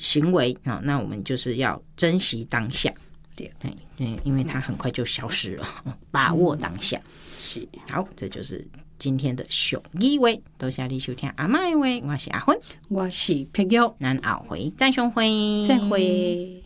行为啊，那我们就是要珍惜当下。 对， 因为它很快就消失了，把握当下。 是， 好，这就是今天的上一位，多谢你收听阿嬷的话，我是阿芬， 我是碧玉， 咱后回再相会， 再会。